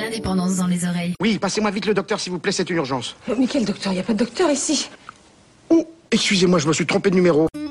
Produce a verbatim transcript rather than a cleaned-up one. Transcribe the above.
l'indépendance dans les oreilles. Oui, passez-moi vite le docteur, s'il vous plaît, c'est une urgence. Mais quel docteur? Il n'y a pas de docteur ici. Oh, excusez-moi, je me suis trompé de numéro.